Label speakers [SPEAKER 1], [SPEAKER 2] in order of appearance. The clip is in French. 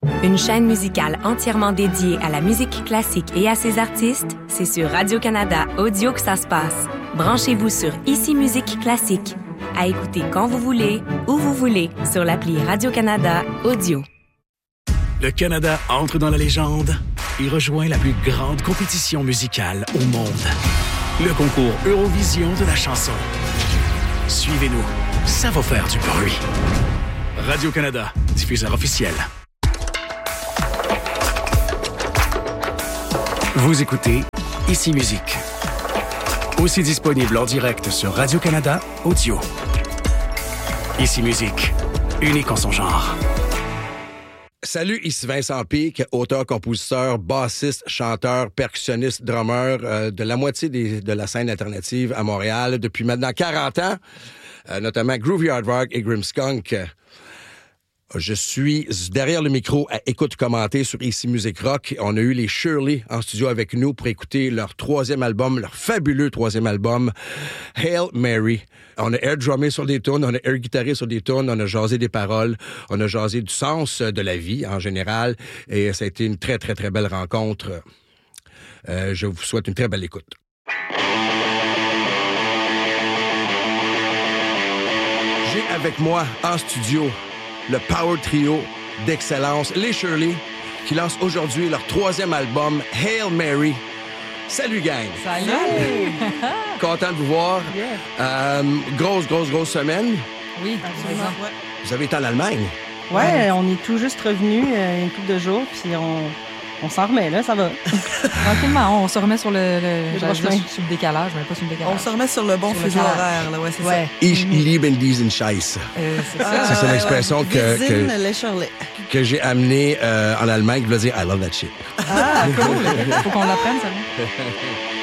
[SPEAKER 1] Une chaîne musicale entièrement dédiée à la musique classique et à ses artistes, c'est sur Radio-Canada Audio que ça se passe. Branchez-vous sur Ici Musique Classique. À écouter quand vous voulez, où vous voulez, sur l'appli Radio-Canada Audio.
[SPEAKER 2] Le Canada entre dans la légende et rejoint la plus grande compétition musicale au monde. Le concours Eurovision de la chanson. Suivez-nous, ça va faire du bruit. Radio-Canada, diffuseur officiel. Vous écoutez Ici Musique. Aussi disponible en direct sur Radio-Canada Audio. Ici Musique, unique en son genre.
[SPEAKER 3] Salut, ici Vincent Pic, auteur, compositeur, bassiste, chanteur, percussionniste, drummer de la moitié de la scène alternative à Montréal depuis maintenant 40 ans, notamment Groovy Aardvark et Grimmskunk. Je suis derrière le micro à Écoute Commenter sur Ici Musique Rock. On a eu les Shirley en studio avec nous pour écouter leur troisième album, leur fabuleux troisième album, Hail Mary. On a air drummé sur des tunes, on a air guitaré sur des tunes, on a jasé des paroles, on a jasé du sens de la vie en général. Et ça a été une très, très, très belle rencontre. Je vous souhaite une très belle écoute. J'ai avec moi en studio le Power Trio d'excellence, les Shirley, qui lancent aujourd'hui leur troisième album, Hail Mary. Salut, gang!
[SPEAKER 4] Salut!
[SPEAKER 3] Content de vous voir.
[SPEAKER 4] Yeah.
[SPEAKER 3] Grosse semaine.
[SPEAKER 4] Oui, absolument. Ouais.
[SPEAKER 3] Vous avez été en Allemagne?
[SPEAKER 4] Ouais, on est tout juste revenus une couple de jours, puis on s'en remet, là, ça va.
[SPEAKER 5] Tranquillement, on se remet sur le
[SPEAKER 4] sur
[SPEAKER 5] le décalage, mais pas sur le décalage.
[SPEAKER 6] On se remet sur le bon fuseau horaire, là, ouais, c'est ça.
[SPEAKER 3] Ich liebe diesen Scheiß.
[SPEAKER 5] C'est ça.
[SPEAKER 3] C'est une expression que j'ai amenée en Allemagne qui veut dire I love that shit.
[SPEAKER 5] Ah, cool. Faut qu'on l'apprenne, ça.